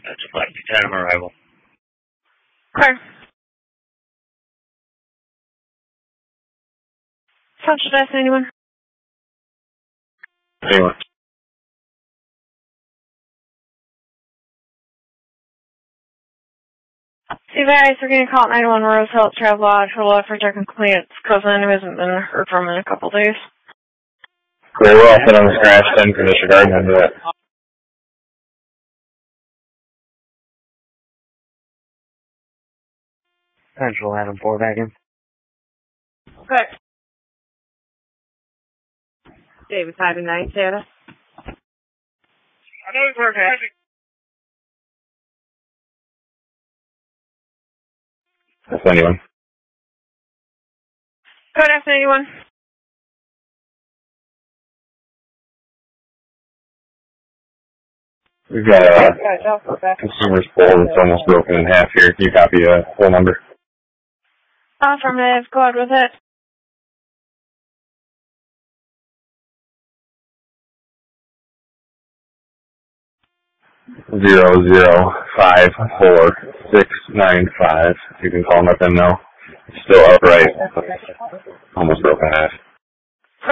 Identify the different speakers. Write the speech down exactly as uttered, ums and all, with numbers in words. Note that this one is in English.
Speaker 1: That's a five two ten arrival.
Speaker 2: Okay. Central Desk, anyone?
Speaker 3: Anyone.
Speaker 2: See, guys, we're getting called nine one one Rose Hill Travel Lodge. Total efforts are complete. It's cousin who hasn't been heard from in a couple days.
Speaker 3: Very well. Put on the scratch then for disregard and do it.
Speaker 1: Central Adam four back in.
Speaker 2: Okay. David five and nine, Sarah.
Speaker 4: I know he's working.
Speaker 3: That's anyone.
Speaker 2: Good afternoon, anyone?
Speaker 3: We've got a consumer's poll that's almost broken in half here. Can you copy a whole number?
Speaker 2: Affirmative. Go ahead with it.
Speaker 3: Zero zero five four six nine five. You can call and let them know. It's still upright. Almost broken in half.